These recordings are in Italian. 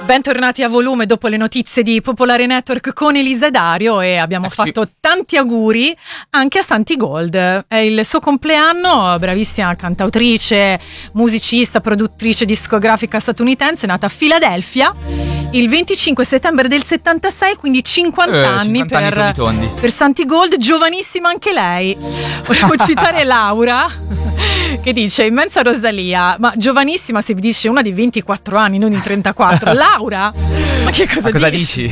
Bentornati a Volume dopo le notizie di Popolare Network con Elisa e Dario, e abbiamo fatto tanti auguri anche a Santi Gold. È il suo compleanno, bravissima cantautrice, musicista, produttrice discografica statunitense, nata a Filadelfia il 25 settembre del 76, quindi 50 anni per Santi Gold, giovanissima anche lei. Volevo citare Laura che dice: immensa Rosalia, ma giovanissima se vi dice una di 24 anni, non di 34. Laura? Ma che cosa dici?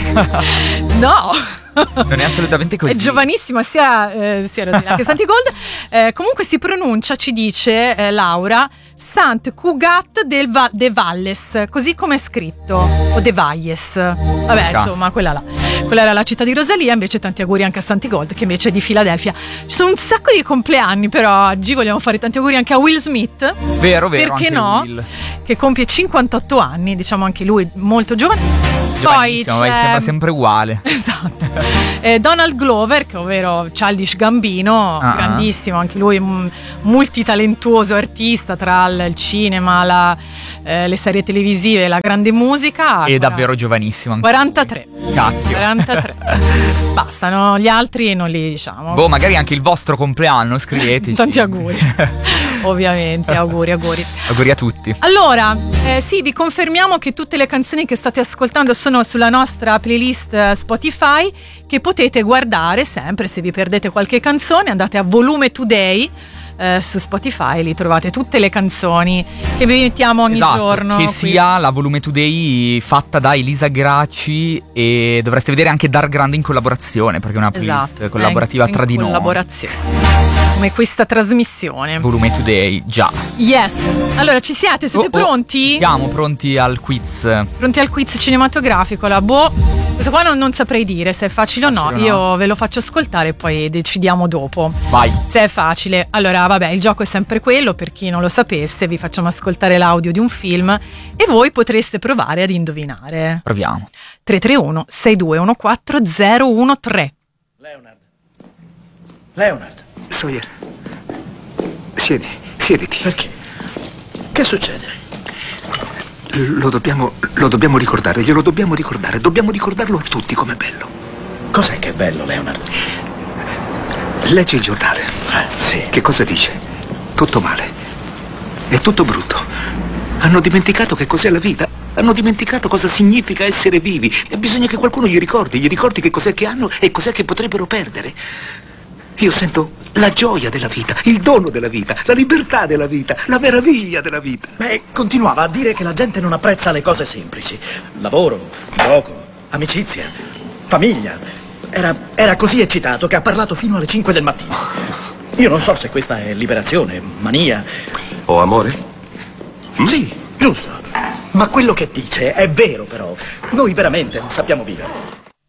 No! Non è assolutamente così. È giovanissima sia Rosalia che Santi Gold. Comunque si pronuncia, ci dice Laura, Sant Cugat de Valles, così come è scritto, o de Valles. Vabbè, insomma, quella era la città di Rosalia. Invece tanti auguri anche a Santi Gold, che invece è di Filadelfia. Ci sono un sacco di compleanni, però oggi vogliamo fare tanti auguri anche a Will Smith. Vero, perché no? Will. Che compie 58 anni, diciamo anche lui molto giovane. Poi sembra sempre uguale. Esatto. Donald Glover, che ovvero Childish Gambino, grandissimo, anche lui multitalentuoso artista tra il cinema, le serie televisive e la grande musica. E davvero giovanissimo anche. 43. Cacchio. 43. Bastano, gli altri non li diciamo. Boh, magari anche il vostro compleanno, scriveteci. Tanti auguri. Ovviamente, auguri. Auguri a tutti. Allora, sì, vi confermiamo che tutte le canzoni che state ascoltando sono sulla nostra playlist Spotify, che potete guardare sempre. Se vi perdete qualche canzone, andate a Volume Today su Spotify, lì trovate tutte le canzoni che vi mettiamo ogni giorno. Che sia la Volume Today fatta da Elisa Gracci, e dovreste vedere anche Dar Grande in collaborazione, perché è una playlist collaborativa tra di noi. Collaborazione, come questa trasmissione. Volume Today, già. Yes. Allora, ci siete? Siete pronti? Siamo pronti al quiz. Pronti al quiz cinematografico. Questo qua non saprei dire se è facile o no. Io ve lo faccio ascoltare e poi decidiamo dopo. Vai. Se è facile. Allora, vabbè, il gioco è sempre quello. Per chi non lo sapesse, vi facciamo ascoltare l'audio di un film e voi potreste provare ad indovinare. Proviamo. 331 6214 013. Leonard. Sawyer, siediti. Perché? Che succede? Lo dobbiamo ricordare, glielo dobbiamo ricordare. Dobbiamo ricordarlo a tutti com'è bello. Cos'è che è bello, Leonard? Leggi il giornale. Sì. Che cosa dice? Tutto male. È tutto brutto. Hanno dimenticato che cos'è la vita. Hanno dimenticato cosa significa essere vivi. E bisogna che qualcuno gli ricordi che cos'è che hanno e cos'è che potrebbero perdere. Io sento la gioia della vita, il dono della vita, la libertà della vita, la meraviglia della vita. Beh, continuava a dire che la gente non apprezza le cose semplici. Lavoro, gioco, amicizia, famiglia. Era così eccitato che ha parlato fino alle 5 del mattino. Io non so se questa è liberazione, mania. O amore? Sì, giusto. Ma quello che dice è vero, però. Noi veramente non sappiamo vivere.